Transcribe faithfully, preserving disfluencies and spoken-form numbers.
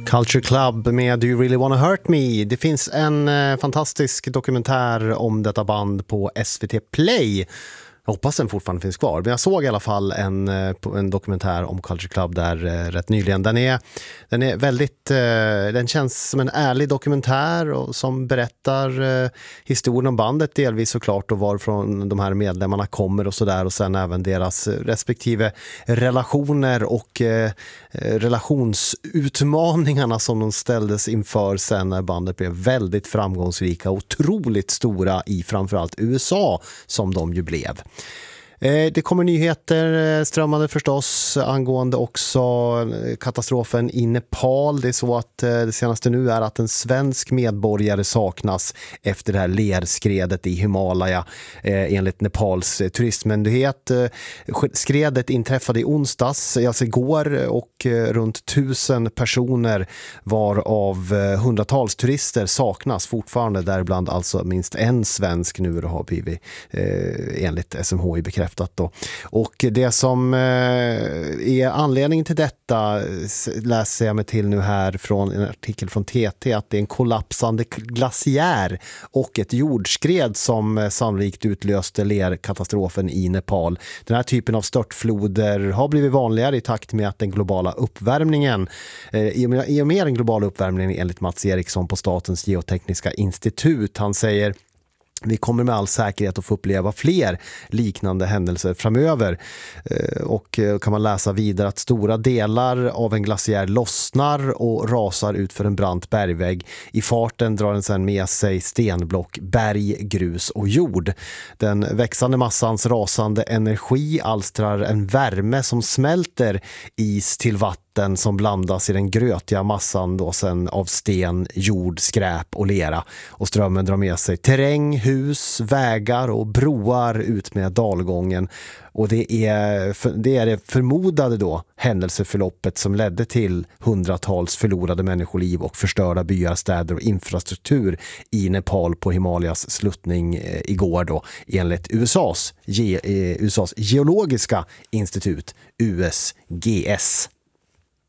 Culture Club med Do You Really Wanna Hurt Me. Det finns en eh, fantastisk dokumentär om detta band på S V T Play. Jag hoppas den fortfarande finns kvar. Men jag såg i alla fall en, en dokumentär om Culture Club där eh, rätt nyligen. Den är, den är väldigt, eh, den känns som en ärlig dokumentär och som berättar eh, historien om bandet delvis såklart och varifrån de här medlemmarna kommer och sådär. Och sen även deras respektive relationer och eh, relationsutmaningarna som de ställdes inför sen när bandet blev väldigt framgångsrika och otroligt stora i framförallt U S A som de ju blev. Det kommer nyheter strömmande förstås angående också katastrofen i Nepal. Det är så att det senaste nu är att en svensk medborgare saknas efter det här lerskredet i Himalaya enligt Nepals turistmyndighet. Skredet inträffade i onsdags, alltså igår, och runt tusen personer varav hundratals turister saknas fortfarande, däribland alltså minst en svensk nu har blivit enligt S M H I bekräftat. Då. Och det som är anledningen till detta läser jag mig till nu här från en artikel från T T, att det är en kollapsande glaciär och ett jordskred som sannolikt utlöste lerkatastrofen i Nepal. Den här typen av störtfloder har blivit vanligare i takt med att den globala uppvärmningen, i och med den globala uppvärmningen enligt Mats Eriksson på Statens geotekniska institut. Han säger: vi kommer med all säkerhet att få uppleva fler liknande händelser framöver. Och kan man läsa vidare att stora delar av en glaciär lossnar och rasar ut för en brant bergvägg. I farten drar den sedan med sig stenblock, berg, grus och jord. Den växande massans rasande energi alstrar en värme som smälter is till vatten som blandas i den grötiga massan då sen av sten, jord, skräp och lera. Och strömmen drar med sig terräng, hus, vägar och broar ut med dalgången. Och det är, det är det förmodade då händelseförloppet som ledde till hundratals förlorade människoliv och förstörda byar, städer och infrastruktur i Nepal på Himalayas sluttning igår då, enligt U S A:s, ge, U S A:s geologiska institut, U S G S.